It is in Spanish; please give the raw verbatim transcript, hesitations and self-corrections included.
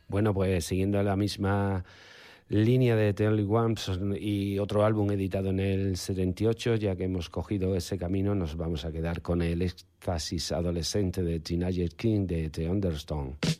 Bueno, pues siguiendo la misma línea de The Only Ones y otro álbum editado en el setenta y ocho, ya que hemos cogido ese camino, nos vamos a quedar con el éxtasis adolescente de Teenage King de The Undertone.